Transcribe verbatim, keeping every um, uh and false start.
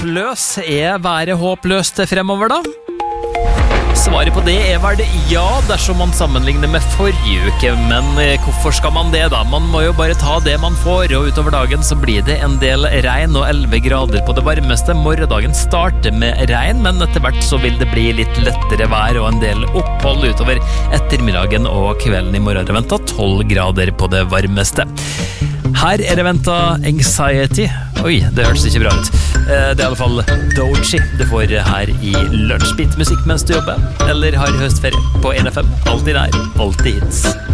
håpløs. Er været håpløst fremover da? Svaret på det er vel ja, dersom man sammenligner med forrige uke, men hvorfor skal man det da? Man må jo bare ta det man får, og utover dagen så blir det en del regn og elleve grader på det varmeste. Morgendagen starter med regn, men etter hvert så vil det bli litt lettere vær og en del opphold utover ettermiddagen og kvelden. I morgen er det ventet tolv grader på det varmeste. Her er det ventet Anxiety. Oi, det hørtes ikke bra ut. Det er i alle fall Doechii du får her i Lunsjbit. Musikk mens du jobber, eller har høstferie på N F M. Alltid der, alltid hits.